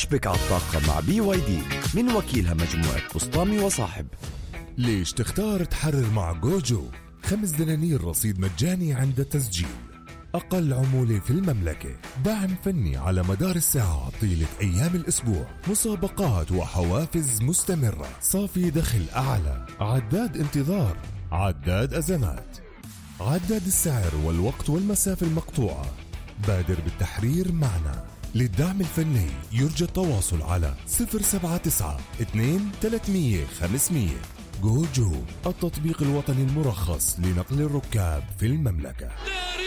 اشبك على الطاقة مع BYD من وكيلها مجموعة بسطامي وصاحب. ليش تختار تحرر مع جوجو؟ 5 دنانير رصيد مجاني عند التسجيل، أقل عمولة في المملكة، دعم فني على مدار الساعة طيلة أيام الأسبوع، مسابقات وحوافز مستمرة، صافي دخل أعلى، عداد انتظار، عداد أزمات، عداد السعر والوقت والمسافة المقطوعة. بادر بالتحرير معنا. للدعم الفني يرجى التواصل على 079 2 300 500. جوجو، التطبيق الوطني المرخص لنقل الركاب في المملكة.